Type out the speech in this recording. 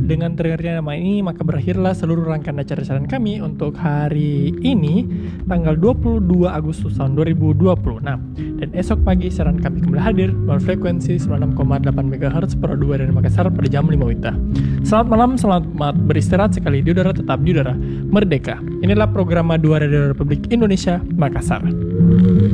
dengan terdengarnya nama ini, maka berakhirlah seluruh rangkaian acara siaran kami untuk hari ini, tanggal 22 Agustus tahun 2020. Nah, dan esok pagi siaran kami kembali hadir dengan frekuensi 96,8 MHz per 2 dari Makassar pada jam 5 WITA. Selamat malam, selamat beristirahat sekali di udara, tetap di udara Merdeka. Inilah program 2 Radio Republik Indonesia Makassar.